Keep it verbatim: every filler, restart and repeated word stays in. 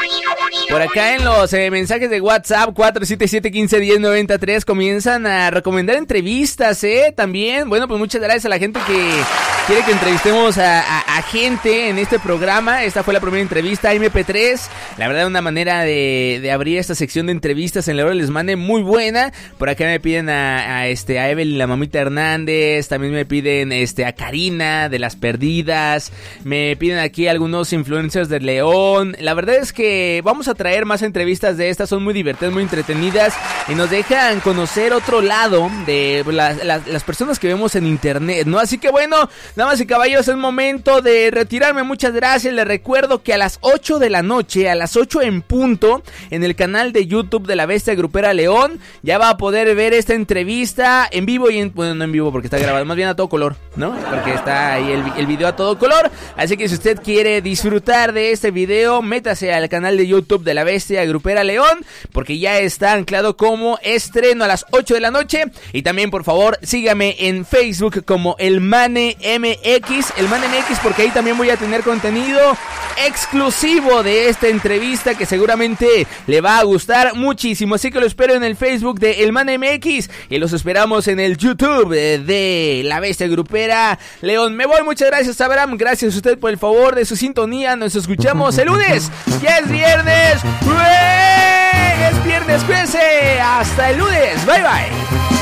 Por acá en los eh, mensajes de WhatsApp cuatro siete siete, uno cinco, uno cero nueve tres comienzan a recomendar entrevistas, ¿eh? También, bueno, pues muchas gracias a la gente que quiere que entrevistemos a, a, a gente en este programa. Esta fue la primera entrevista a M P tres. La verdad, una manera de, de abrir esta sección de entrevistas en la hora les mande muy buena. Por acá me piden a, a este a Evelyn, la mamita Hernández. También me piden este a Karina de Las Perdidas. Me piden aquí algunos influencers de León. La verdad es que vamos a traer más entrevistas de estas. Son muy divertidas, muy entretenidas y nos dejan conocer otro lado de las, las, las personas que vemos en internet, ¿no? Así que bueno, damas y caballeros, es momento de retirarme. Muchas gracias. Les recuerdo que a las ocho de la noche, a las ocho en punto, en el canal de YouTube de La Bestia Grupera León, ya va a poder ver esta entrevista en vivo y en... Bueno, no en vivo porque está grabado, más bien a todo color, ¿no? Porque está ahí el, el video a todo color. Así que si usted quiere disfrutar de este video, métase al canal de YouTube de La Bestia Grupera León, porque ya está anclado como estreno a las ocho de la noche. Y también, por favor, sígame en Facebook como El Mane M X, El Mane M X, porque ahí también voy a tener contenido exclusivo de esta entrevista que seguramente le va a gustar muchísimo. Así que lo espero en el Facebook de El Mane M X y los esperamos en el YouTube de La Bestia Grupera León. Me voy, muchas gracias, Abraham. Gracias a usted por el favor de su sintonía. Nos escuchamos el lunes. Ya es viernes. ¡Ué! Es viernes, cuídense. Hasta el lunes. Bye, bye.